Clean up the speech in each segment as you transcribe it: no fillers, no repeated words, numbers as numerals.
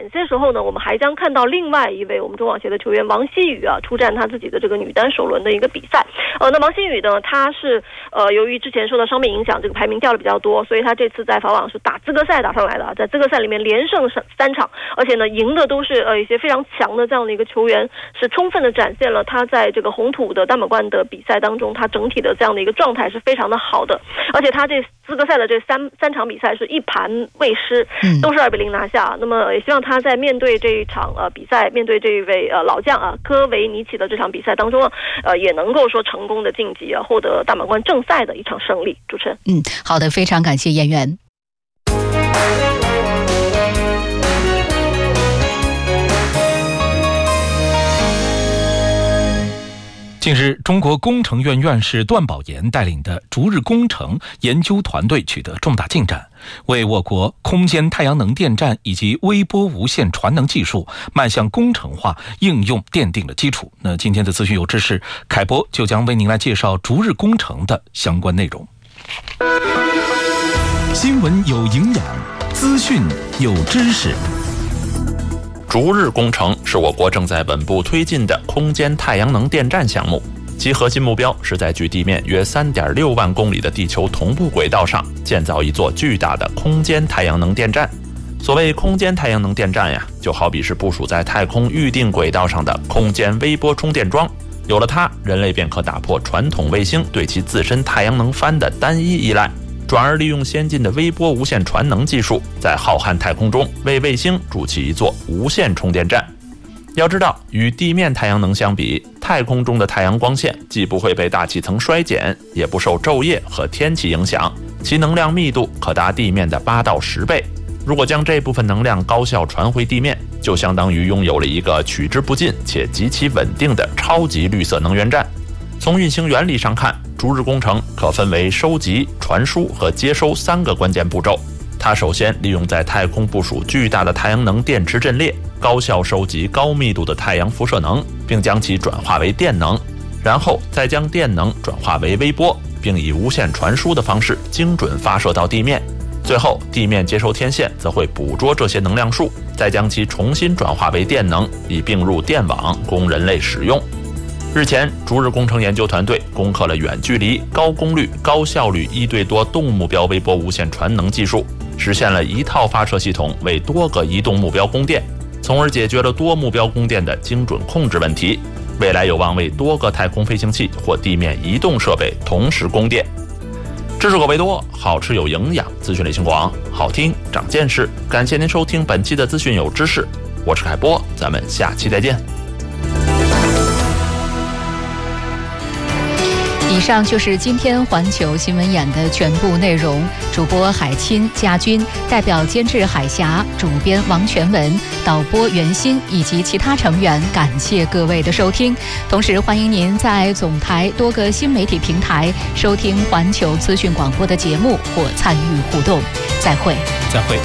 些时候呢，我们还将看到另外一位我们中网协的球员王希雨出战他自己的这个女单首轮的一个比赛。那王希雨呢，她是由于之前受到伤病影响，这个排名掉的比较多，所以她这次在法网是打资格赛打上来的，在资格赛里面连胜3场，而且呢赢的都是一些非常强的这样的一个球员，是充分的展现了她在这个红土的单板冠的比赛当中，她整体的这样的一个状态是非常的好的，而且她这资格赛的这三场比赛是一盘未失，都是2-0拿下。那么也希望她在面对这一场比赛，面对这一位老将科维尼奇的这场比赛当中也能够说成功的晋级获得大满贯正赛的一场胜利。主持人， 好的，非常感谢燕媛。 近日，中国工程院院士段宝岩带领的逐日工程研究团队取得重大进展，为我国空间太阳能电站以及微波无线传能技术迈向工程化应用奠定了基础。那今天的资讯有知识，凯博就将为您来介绍逐日工程的相关内容。新闻有营养，资讯有知识。 逐日工程是我国正在稳步推进的空间太阳能电站项目，其核心目标是在距地面约3.6万公里的地球同步轨道上建造一座巨大的空间太阳能电站。所谓空间太阳能电站呀，就好比是部署在太空预定轨道上的空间微波充电桩，有了它，人类便可打破传统卫星对其自身太阳能帆的单一依赖，转而利用先进的微波无线传能技术，在浩瀚太空中为卫星筑起一座无线充电站。要知道，与地面太阳能相比，太空中的太阳光线既不会被大气层衰减，也不受昼夜和天气影响，其能量密度可达地面的8到10倍。如果将这部分能量高效传回地面，就相当于拥有了一个取之不尽且极其稳定的超级绿色能源站。从运行原理上看，逐日工程可分为收集、传输和接收3个关键步骤。它首先利用在太空部署巨大的太阳能电池阵列，高效收集高密度的太阳辐射能，并将其转化为电能，然后再将电能转化为微波，并以无线传输的方式精准发射到地面。最后，地面接收天线则会捕捉这些能量数，再将其重新转化为电能，以并入电网供人类使用。日前，逐日工程研究团队攻克了远距离、高功率、高效率1对多动目标微波无线传能技术，实现了一套发射系统为多个移动目标供电，从而解决了多目标供电的精准控制问题。未来有望为多个太空飞行器或地面移动设备同时供电。知识口味多，好吃有营养，资讯类型广，好听长见识。感谢您收听本期的资讯有知识，我是凯波，咱们下期再见。 以上就是今天环球新闻眼的全部内容。主播海清、家军，代表监制海峡，主编王全文，导播袁鑫以及其他成员，感谢各位的收听。同时欢迎您在总台多个新媒体平台收听环球资讯广播的节目或参与互动。再会。 再会。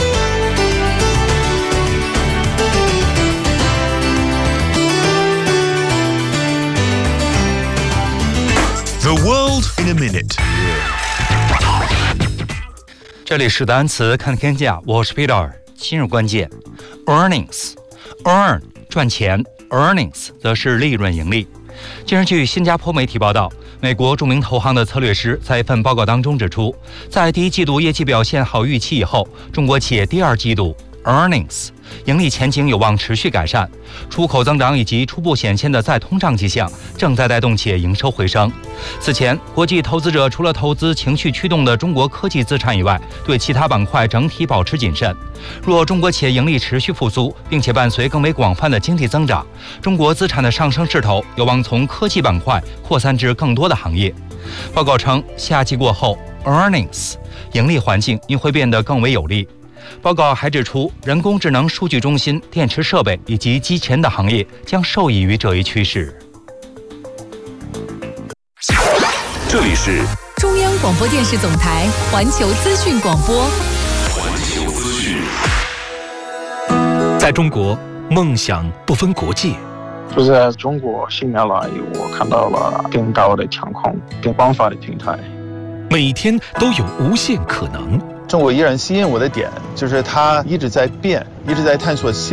The world in a minute。 这里是单词看天下，我是 Peter。今日关键 earnings，earn 赚钱 ，earnings 则是利润盈利。近日，据新加坡媒体报道，美国著名投行的策略师在一份报告当中指出，在第一季度业绩表现好预期以后，中国企业第二季度earnings 盈利前景有望持续改善，出口增长以及初步显现的再通胀迹象正在带动企业营收回升。此前，国际投资者除了投资情绪驱动的中国科技资产以外，对其他板块整体保持谨慎。若中国企业盈利持续复苏，并且伴随更为广泛的经济增长，中国资产的上升势头有望从科技板块扩散至更多的行业。报告称，夏季过后 earnings 盈利环境应会变得更为有利。报告还指出，人工智能、数据中心、电池设备以及机器人的行业将受益于这一趋势。 这里是中央广播电视总台环球资讯广播。 环球资讯。 在中国，梦想不分国界。 就在中国10年来，我看到了更高的天空、更广泛的平台。 每天都有无限可能。 中国依然吸引我的点就是它一直在变，一直在探索